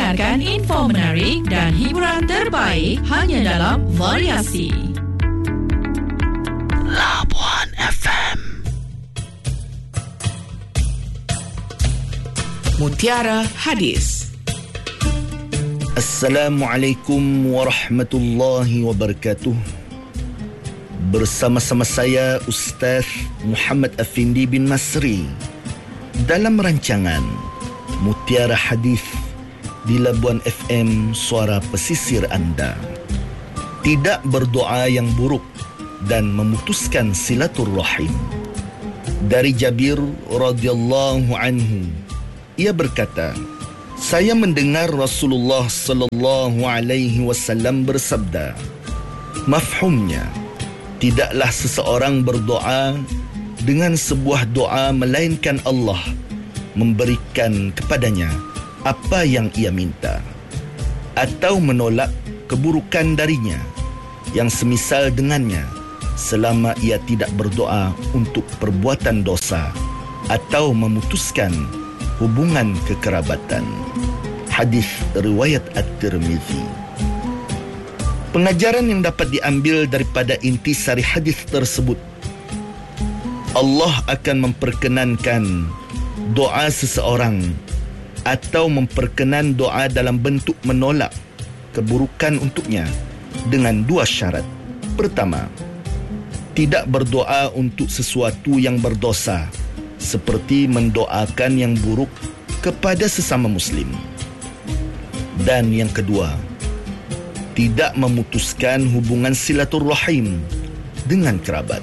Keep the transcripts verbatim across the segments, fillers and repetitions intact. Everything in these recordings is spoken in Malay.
Dengarkan info menarik dan hiburan terbaik hanya dalam Variasi Labuan F M. Mutiara Hadis. Assalamualaikum warahmatullahi wabarakatuh. Bersama-sama saya Ustaz Muhammad Afindi bin Masri dalam rancangan Mutiara Hadis di Labuan F M, suara pesisir anda. Tidak berdoa yang buruk dan memutuskan silaturrahim. Dari Jabir radhiyallahu anhu, ia berkata, saya mendengar Rasulullah sallallahu alaihi wasallam bersabda, mafhumnya, tidaklah seseorang berdoa dengan sebuah doa melainkan Allah memberikan kepadanya apa yang ia minta, atau menolak keburukan darinya yang semisal dengannya, selama ia tidak berdoa untuk perbuatan dosa atau memutuskan hubungan kekerabatan. Hadis riwayat At-Tirmizi. Pengajaran yang dapat diambil daripada intisari hadis tersebut, Allah akan memperkenankan doa seseorang atau memperkenan doa dalam bentuk menolak keburukan untuknya dengan dua syarat. Pertama, tidak berdoa untuk sesuatu yang berdosa, seperti mendoakan yang buruk kepada sesama muslim. Dan yang kedua, tidak memutuskan hubungan silaturrahim dengan kerabat.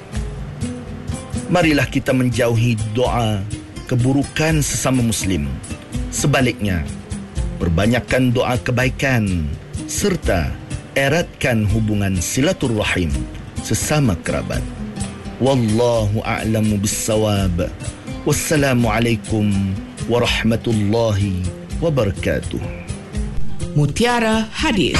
Marilah kita menjauhi doa keburukan sesama muslim. Sebaliknya, perbanyakkan doa kebaikan serta eratkan hubungan silaturrahim sesama kerabat. Wallahu a'lamu bis-shawab. Wassalamualaikum warahmatullahi wabarakatuh. Mutiara Hadis.